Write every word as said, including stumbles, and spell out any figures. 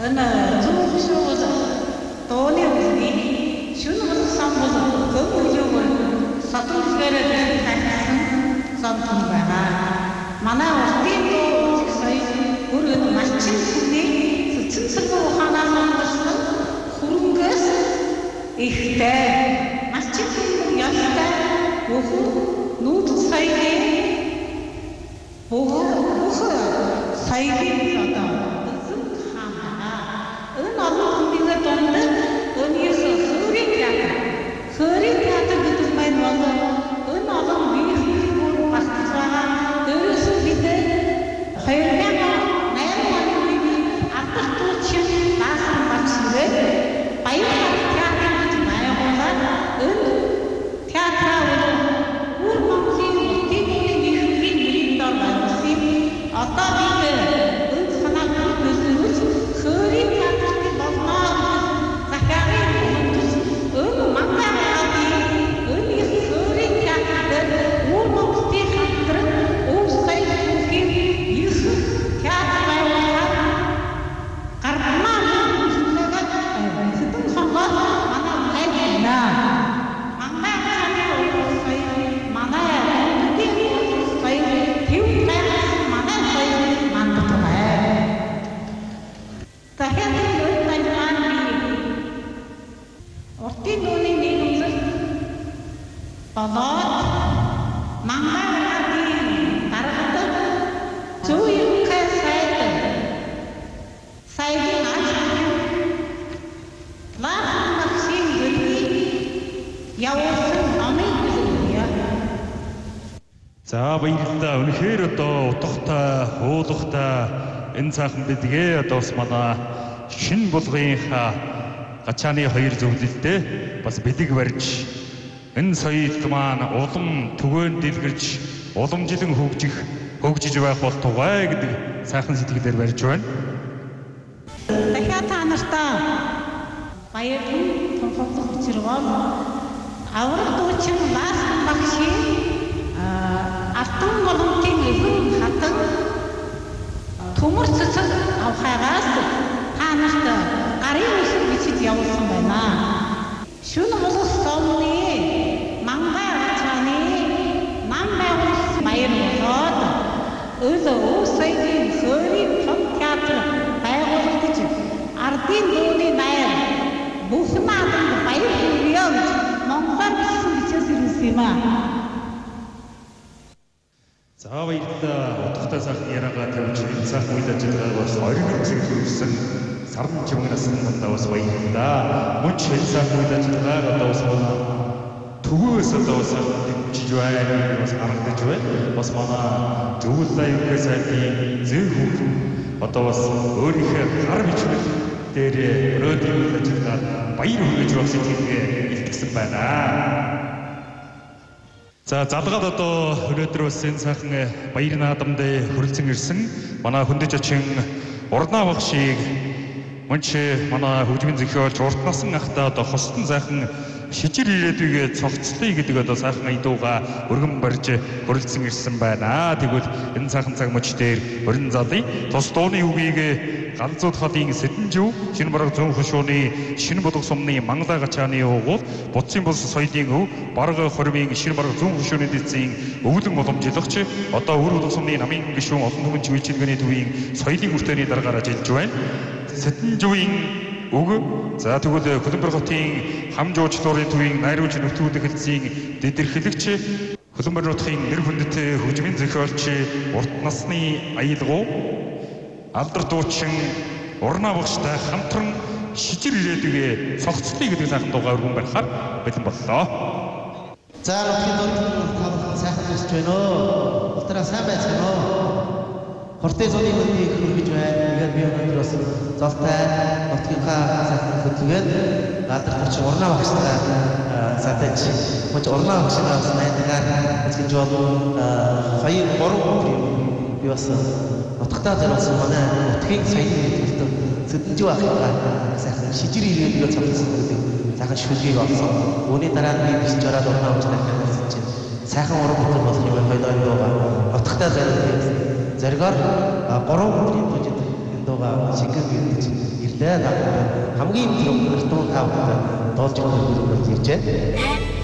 은 중쇼보다 돈이 없으니 주는 선보다 금주를 서툴게를 하는 선통바가 만화 어디도 직서이 우리는 마침내 스스로 하나만 것은 그런 것 이때 마침내 연다 오후 노트 사이에 오후 오후 사이에 가다 은 어느 분이가 돈데 은이서 흐리게 흐리게 하던 그 동안 와서 은 어느 미국으로 갔다가 그래서 그때 회명아 내가 우리 아까 친 나선 마치래 바이오가 태아하지 마요가 은 태아하고 우르망지 어디에 미국이 밀린다 말지 어떤 그 은사나 그 흐리게 За баярлалаа. Үнэхээр одоо утгатай, уулгатай энэ цаахан бидгээ одоо бас манай шин булгынхаа гачааны хоёр зөвлөлдөө бас бэлэг барьж энэ соёлд маань улам түгээн дэлгэрж уламжлан хөгжих хөгжиж байх бол тугай гэдэг сайхан сэтгэлээр барьж байна. Дахиад та нартай баярлалаа тунхаглах учиргоо аврах дуучин бас багшийн алтан голомтын өвөн хатан төмөр цэцэг авхаагаас та нарт гарын үсэг бичиж явуулсан байна. Шүн улс томны мангай ачааны нам байгуулсан баяр болоод өл өөсөйгийн хөрийн том театр байгуулагдаж ардын дууны найр бүх наадамд баяр хүргэе гэж Монголоор бичсэн бичээс ирсэн юм аа. За баярлалаа. Утгатай сайхан яриагаа тавьж сайхан үйл ажиллагааг бас оргил зөвлөсөн сарн чимгнаас надад бас баярлалаа. Мөн ч сайхан үйл ажиллагааг одоо бас төвөөс одоо бас хэмжиж байна. Бас харагдаж байна. Бас манай зөвлөлөө юугээ сайдын зөв хүүх одоо бас өөрийнхөө гар бичмэл дээр өнөөдрийн үйл ажиллагааг баяр хүргэж байх сэтгэлгээ илтгэсэн байна. За залгаад одоо өнөөдөр бас энэ сайхан баяр наадамд хүрэлцэн ирсэн манай хөндөж очин урднаа багшийг мөн ч манай хөгжмийн зохиолч урт насан ахта одоо хостон сайхан шижир ирээдүйгээ цогцлоё гэдэг одоо сайхан идууга өргөн барьж хүрэлцэн ирсэн байна. Тэгвэл энэ сайхан цаг мөч дээр өрн залын тус дууны үгийг галзууд хотын Сэдэнжүү шинэ бараг зүүн хошууны шинэ бодог сумны Мангала гачааны уугуул Буцын бус соёлын өв бараг хорвын шинэ бараг зүүн хошууны дэцийн өвлөн уламжлагч одоо өр бодог сумны намын гишүүн олон түмэн чиглэлгээний төвийн соёлын хүртээний дараагаар ажиллаж байна. Сэдэнжүүийн үг за тэгвэл Хөлбөр хотын хам жуучлуурын төвийн найруулж нөтгүүдэх хэлцийн дэдэрхэлэгч Хөлбөр нутгийн нэр хүндэт хөгжмийн зохиолч урт насны аялгау алдар дуучин урнаа багштай хамтран шижир ирээдүгээ цогцлоё гэдэг сайхан дуугаар өргөн барихаар бэлэн боллоо. За нутгийн дунд сайхан хэлж байна уу? Ултраа сайн байцгаана уу? Хортын зуны хөдөлгөөнийг хөргөж байна. Тэгээд би өнөөдөр бас золтой нутгийнхаа сайхан хөдөлгөөнд алдар дуучин урнаа багштай задаж мөн урнаа багшнаас найдгаар эзгэж бол хоёр гурван би бас утгатай зориулсан манай нутгийн соёлын төлөв Сэдэнжүү ахыгаа сайхан шижир ирээдүйгээ цогцолсон гэдэг сайхан шүлгийг олсон. Үүний дараа би бичиж ороод урнаа багштай хэлсэн чинь сайхан уран бүтээл болох юм хоёлоо энэ дууга утгатай зориулсан. Зоригоор гурван бүтээл энэ дууга шигэр гэж шилжилттэй хамгийн түрүү артуун тавтай дуулж өгөх хэрэглэж байна.